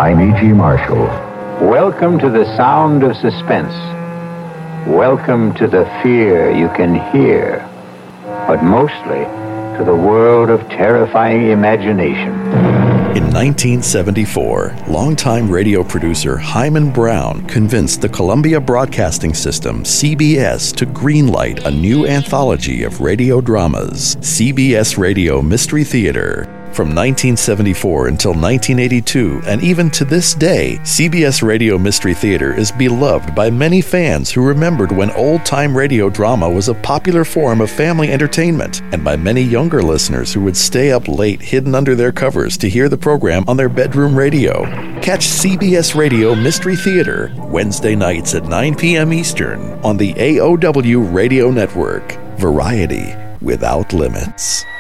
I'm E.G. Marshall. Welcome to the sound of suspense. Welcome to the fear you can hear, but mostly to the world of terrifying imagination. In 1974, longtime radio producer Hyman Brown convinced the Columbia Broadcasting System, CBS, to greenlight a new anthology of radio dramas, CBS Radio Mystery Theater. From 1974 until 1982, and even to this day, CBS Radio Mystery Theater is beloved by many fans who remembered when old-time radio drama was a popular form of family entertainment, and by many younger listeners who would stay up late hidden under their covers to hear the program on their bedroom radio. Catch CBS Radio Mystery Theater Wednesday nights at 9 p.m. Eastern on the AOW Radio Network. Variety without limits.